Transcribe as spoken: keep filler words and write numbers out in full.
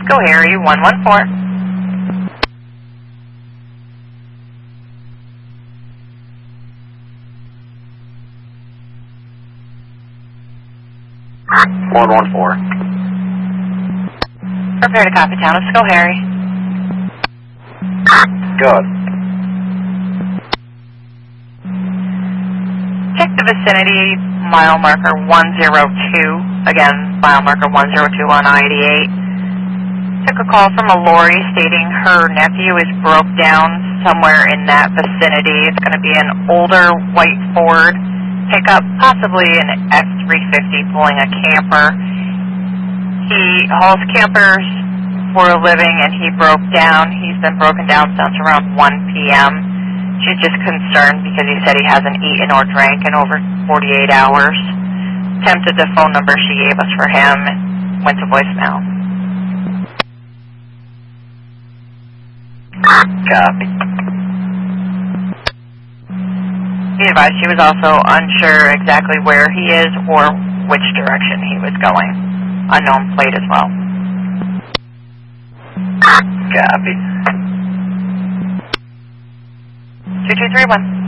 Go Harry, one one four. one one four. Prepare to copy town. Let's go Harry. Good. Check the vicinity, mile marker one zero two. Again, mile marker one zero two on I eighty-eight. Took a call from a lorry stating her nephew is broke down somewhere in that vicinity. It's going to be an older white Ford pickup, possibly an F three fifty pulling a camper. He hauls campers for a living and he broke down. He's been broken down since around one P M She's just concerned because he said he hasn't eaten or drank in over forty-eight hours. Attempted the phone number she gave us for him and went to voicemail. Copy. He advised she was also unsure exactly where he is or which direction he was going. Unknown plate as well. Copy. two two three one.